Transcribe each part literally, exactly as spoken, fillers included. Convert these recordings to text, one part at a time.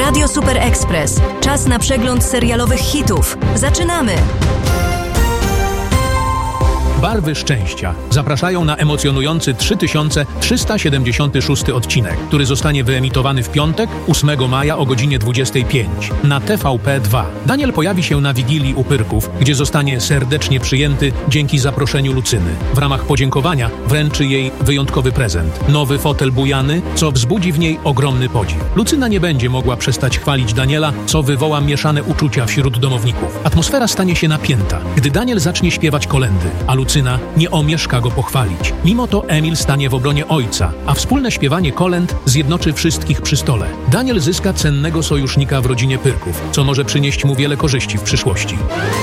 Radio Super Express. Czas na przegląd serialowych hitów. Zaczynamy! Barwy szczęścia zapraszają na emocjonujący trzy tysiące trzysta siedemdziesiąty szósty odcinek, który zostanie wyemitowany w piątek, ósmego maja o godzinie dwudziestej piątej na T V P dwa. Daniel pojawi się na Wigilii u Pyrków, gdzie zostanie serdecznie przyjęty dzięki zaproszeniu Lucyny. W ramach podziękowania wręczy jej wyjątkowy prezent. Nowy fotel bujany, co wzbudzi w niej ogromny podziw. Lucyna nie będzie mogła przestać chwalić Daniela, co wywoła mieszane uczucia wśród domowników. Atmosfera stanie się napięta, gdy Daniel zacznie śpiewać kolędy, a Lucyna nie omieszka go pochwalić. Mimo to Emil stanie w obronie ojca, a wspólne śpiewanie kolęd zjednoczy wszystkich przy stole. Daniel zyska cennego sojusznika w rodzinie Pyrków, co może przynieść mu wiele korzyści w przyszłości.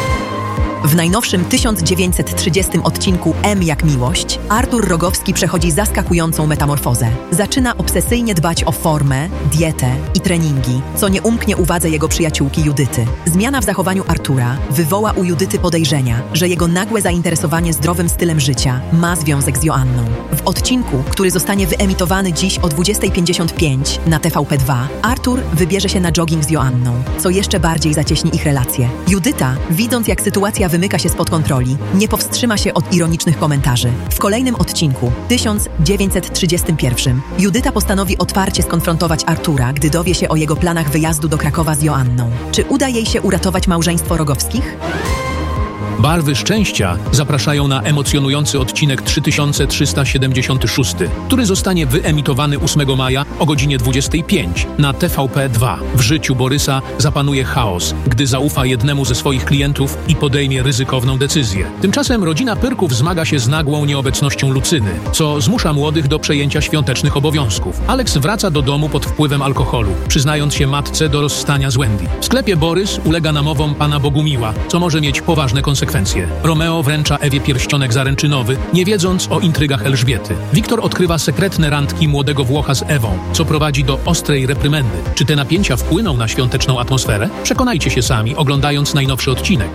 W najnowszym tysiąc dziewięćset trzydziestym odcinku M jak miłość, Artur Rogowski przechodzi zaskakującą metamorfozę. Zaczyna obsesyjnie dbać o formę, dietę i treningi, co nie umknie uwadze jego przyjaciółki Judyty. Zmiana w zachowaniu Artura wywoła u Judyty podejrzenia, że jego nagłe zainteresowanie zdrowym stylem życia ma związek z Joanną. W odcinku, który zostanie wyemitowany dziś o dwudziestej pięćdziesiąt pięć na T V P dwa, Artur wybierze się na jogging z Joanną, co jeszcze bardziej zacieśni ich relacje. Judyta, widząc jak sytuacja wymyka się spod kontroli, nie powstrzyma się od ironicznych komentarzy. W kolejnym odcinku, tysiąc dziewięćset trzydziestym pierwszym, Judyta postanowi otwarcie skonfrontować Artura, gdy dowie się o jego planach wyjazdu do Krakowa z Joanną. Czy uda jej się uratować małżeństwo Rogowskich? Barwy szczęścia zapraszają na emocjonujący odcinek trzy tysiące trzysta siedemdziesiąty szósty, który zostanie wyemitowany ósmego maja o godzinie dwudziestej piątej na T V P dwa. W życiu Borysa zapanuje chaos, gdy zaufa jednemu ze swoich klientów i podejmie ryzykowną decyzję. Tymczasem rodzina Pyrków zmaga się z nagłą nieobecnością Lucyny, co zmusza młodych do przejęcia świątecznych obowiązków. Alex wraca do domu pod wpływem alkoholu, przyznając się matce do rozstania z Wendy. W sklepie Borys ulega namowom pana Bogumiła, co może mieć poważne konsekwencje. Romeo wręcza Ewie pierścionek zaręczynowy, nie wiedząc o intrygach Elżbiety. Wiktor odkrywa sekretne randki młodego Włocha z Ewą, co prowadzi do ostrej reprymendy. Czy te napięcia wpłyną na świąteczną atmosferę? Przekonajcie się sami, oglądając najnowszy odcinek.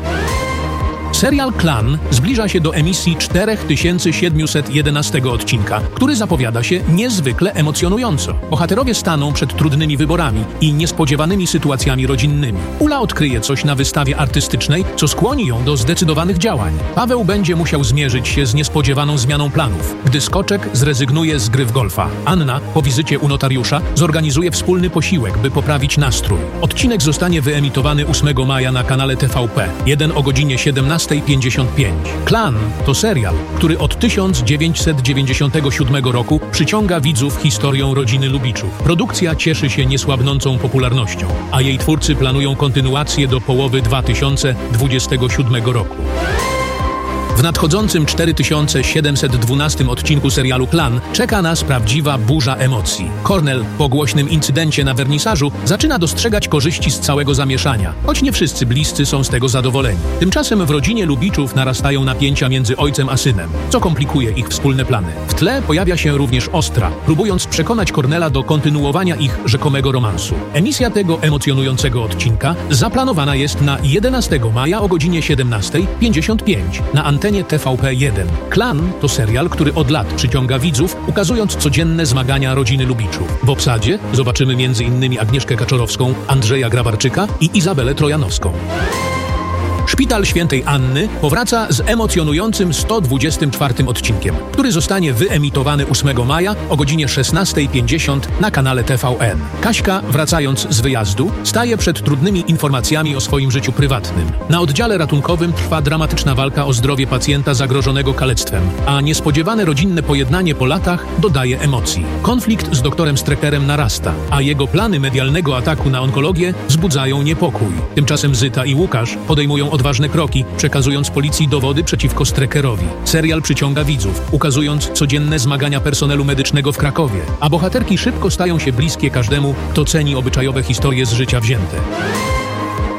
Serial Klan zbliża się do emisji cztery tysiące siedemset jedenastego odcinka, który zapowiada się niezwykle emocjonująco. Bohaterowie staną przed trudnymi wyborami i niespodziewanymi sytuacjami rodzinnymi. Ula odkryje coś na wystawie artystycznej, co skłoni ją do zdecydowanych działań. Paweł będzie musiał zmierzyć się z niespodziewaną zmianą planów, gdy Skoczek zrezygnuje z gry w golfa. Anna, po wizycie u notariusza, zorganizuje wspólny posiłek, by poprawić nastrój. Odcinek zostanie wyemitowany ósmego maja na kanale T V P jeden o godzinie siedemnastej pięćdziesiąt pięć. Klan to serial, który od tysiąc dziewięćset dziewięćdziesiątego siódmego roku przyciąga widzów historią rodziny Lubiczów. Produkcja cieszy się niesłabnącą popularnością, a jej twórcy planują kontynuację do połowy dwa tysiące dwudziestego siódmego roku. W nadchodzącym cztery tysiące siedemset dwunastym odcinku serialu Klan czeka nas prawdziwa burza emocji. Kornel po głośnym incydencie na wernisażu zaczyna dostrzegać korzyści z całego zamieszania, choć nie wszyscy bliscy są z tego zadowoleni. Tymczasem w rodzinie Lubiczów narastają napięcia między ojcem a synem, co komplikuje ich wspólne plany. W tle pojawia się również Ostra, próbując przekonać Kornela do kontynuowania ich rzekomego romansu. Emisja tego emocjonującego odcinka zaplanowana jest na jedenastego maja o godzinie siedemnastej pięćdziesiąt pięć na antenie T V P jeden. Klan to serial, który od lat przyciąga widzów, ukazując codzienne zmagania rodziny Lubiczów. W obsadzie zobaczymy między innymi Agnieszkę Kaczorowską, Andrzeja Grabarczyka i Izabelę Trojanowską. Szpital Świętej Anny powraca z emocjonującym sto dwudziestym czwartym odcinkiem, który zostanie wyemitowany ósmego maja o godzinie szesnastej pięćdziesiąt na kanale T V N. Kaśka, wracając z wyjazdu, staje przed trudnymi informacjami o swoim życiu prywatnym. Na oddziale ratunkowym trwa dramatyczna walka o zdrowie pacjenta zagrożonego kalectwem, a niespodziewane rodzinne pojednanie po latach dodaje emocji. Konflikt z doktorem Streckerem narasta, a jego plany medialnego ataku na onkologię wzbudzają niepokój. Tymczasem Zyta i Łukasz podejmują odważne kroki, przekazując policji dowody przeciwko Streckerowi. Serial przyciąga widzów, ukazując codzienne zmagania personelu medycznego w Krakowie, a bohaterki szybko stają się bliskie każdemu, kto ceni obyczajowe historie z życia wzięte. W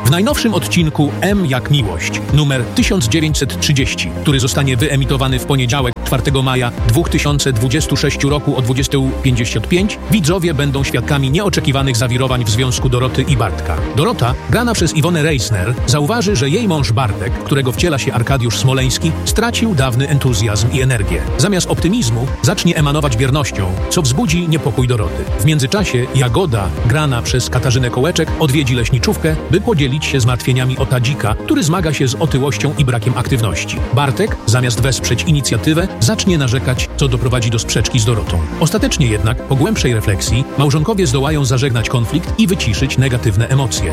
W najnowszym odcinku M jak miłość, numer tysiąc dziewięćset trzydzieści, który zostanie wyemitowany w poniedziałek czwartego maja dwa tysiące dwudziestego szóstego roku o dwudziesta pięćdziesiąt pięć, widzowie będą świadkami nieoczekiwanych zawirowań w związku Doroty i Bartka. Dorota, grana przez Iwonę Reisner, zauważy, że jej mąż Bartek, którego wciela się Arkadiusz Smoleński, stracił dawny entuzjazm i energię. Zamiast optymizmu zacznie emanować biernością, co wzbudzi niepokój Doroty. W międzyczasie Jagoda, grana przez Katarzynę Kołeczek, odwiedzi leśniczówkę, by podzielić się zmartwieniami o Tadzika, który zmaga się z otyłością i brakiem aktywności. Bartek, zamiast wesprzeć inicjatywę, zacznie narzekać, co doprowadzi do sprzeczki z Dorotą. Ostatecznie jednak, po głębszej refleksji, małżonkowie zdołają zażegnać konflikt i wyciszyć negatywne emocje.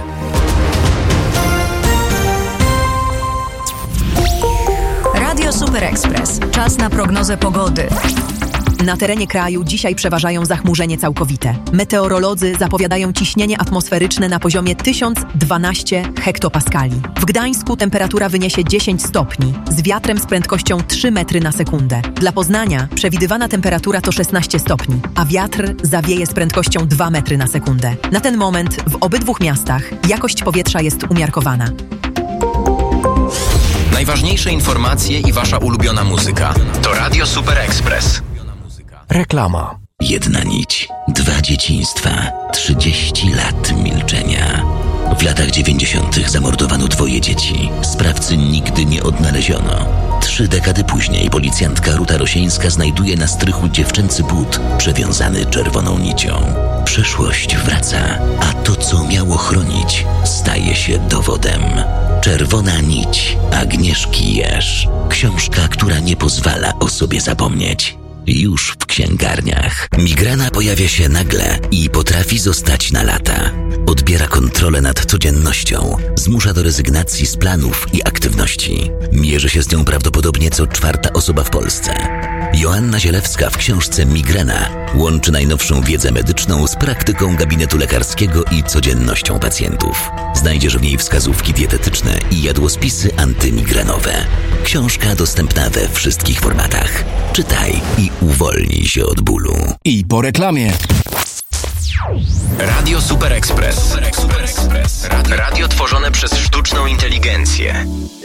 Radio Super Express. Czas na prognozę pogody. Na terenie kraju dzisiaj przeważają zachmurzenie całkowite. Meteorolodzy zapowiadają ciśnienie atmosferyczne na poziomie tysiąc dwanaście hektopaskali. W Gdańsku temperatura wyniesie dziesięć stopni, z wiatrem z prędkością trzy metry na sekundę. Dla Poznania przewidywana temperatura to szesnaście stopni, a wiatr zawieje z prędkością dwa metry na sekundę. Na ten moment w obydwu miastach jakość powietrza jest umiarkowana. Najważniejsze informacje i wasza ulubiona muzyka to Radio Super Express. Reklama. Jedna nić, dwa dzieciństwa, trzydzieści lat milczenia. W latach dziewięćdziesiątych zamordowano dwoje dzieci. Sprawcy nigdy nie odnaleziono. Trzy dekady później policjantka Ruta Rosieńska znajduje na strychu dziewczęcy but przewiązany czerwoną nicią. Przeszłość wraca, a to, co miało chronić, staje się dowodem. Czerwona nić Agnieszki Jerz. Książka, która nie pozwala o sobie zapomnieć. Już w księgarniach. Migrena pojawia się nagle i potrafi zostać na lata. Odbiera kontrolę nad codziennością, zmusza do rezygnacji z planów i aktywności. Mierzy się z nią prawdopodobnie co czwarta osoba w Polsce. Joanna Zielewska w książce Migrena łączy najnowszą wiedzę medyczną z praktyką gabinetu lekarskiego i codziennością pacjentów. Znajdziesz w niej wskazówki dietetyczne i jadłospisy antymigrenowe. Książka dostępna we wszystkich formatach. Czytaj i uwolnij się od bólu. I po reklamie. Radio Super Express. Radio tworzone przez sztuczną inteligencję.